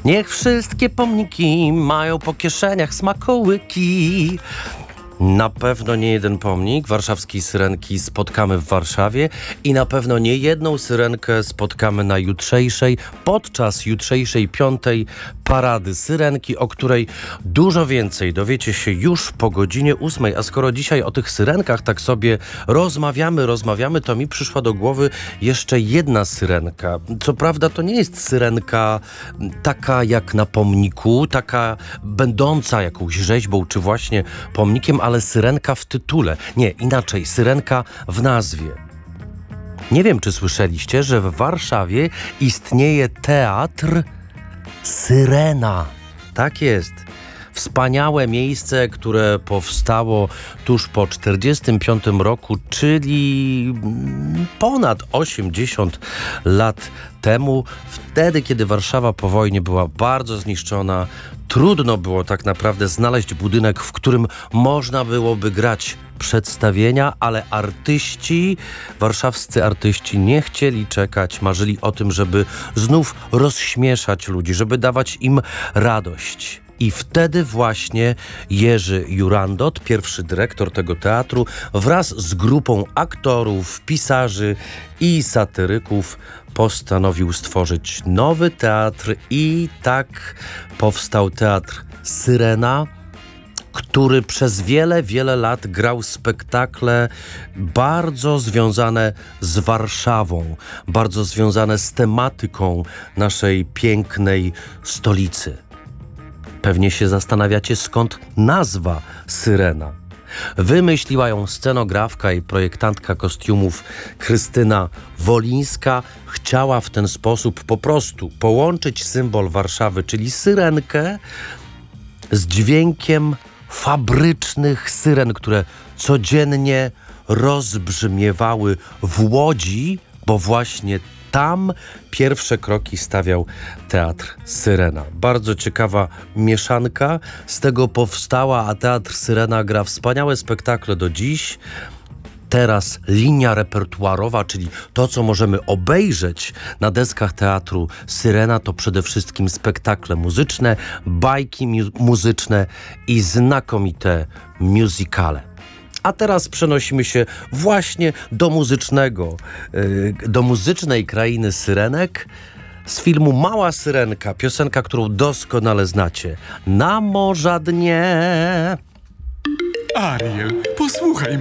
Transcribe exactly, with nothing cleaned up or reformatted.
Niech wszystkie pomniki mają po kieszeniach smakołyki. Na pewno nie jeden pomnik warszawskiej Syrenki spotkamy w Warszawie i na pewno nie jedną Syrenkę spotkamy na jutrzejszej, podczas jutrzejszej piątej Parady Syrenki, o której dużo więcej dowiecie się już po godzinie ósmej. A skoro dzisiaj o tych Syrenkach tak sobie rozmawiamy, rozmawiamy, to mi przyszła do głowy jeszcze jedna Syrenka. Co prawda to nie jest Syrenka taka jak na pomniku, taka będąca jakąś rzeźbą czy właśnie pomnikiem, ale Syrenka w tytule. Nie, inaczej, Syrenka w nazwie. Nie wiem, czy słyszeliście, że w Warszawie istnieje teatr Syrena. Tak jest. Wspaniałe miejsce, które powstało tuż po czterdziestym piątym roku, czyli ponad osiemdziesiąt lat temu. Wtedy, kiedy Warszawa po wojnie była bardzo zniszczona, trudno było tak naprawdę znaleźć budynek, w którym można byłoby grać przedstawienia, ale artyści, warszawscy artyści nie chcieli czekać, marzyli o tym, żeby znów rozśmieszać ludzi, żeby dawać im radość. I wtedy właśnie Jerzy Jurandot, pierwszy dyrektor tego teatru, wraz z grupą aktorów, pisarzy i satyryków postanowił stworzyć nowy teatr i tak powstał Teatr Syrena, który przez wiele, wiele lat grał spektakle bardzo związane z Warszawą, bardzo związane z tematyką naszej pięknej stolicy. Pewnie się zastanawiacie, skąd nazwa Syrena. Wymyśliła ją scenografka i projektantka kostiumów Krystyna Wolińska. Chciała w ten sposób po prostu połączyć symbol Warszawy, czyli syrenkę, z dźwiękiem fabrycznych syren, które codziennie rozbrzmiewały w Łodzi, bo właśnie tam pierwsze kroki stawiał Teatr Syrena. Bardzo ciekawa mieszanka z tego powstała, a Teatr Syrena gra wspaniałe spektakle do dziś. Teraz linia repertuarowa, czyli to, co możemy obejrzeć na deskach Teatru Syrena, to przede wszystkim spektakle muzyczne, bajki mu- muzyczne i znakomite musicale. A teraz przenosimy się właśnie do muzycznego, yy, do muzycznej krainy Syrenek z filmu Mała Syrenka, piosenka, którą doskonale znacie. Na morza dnie. Ariel, posłuchaj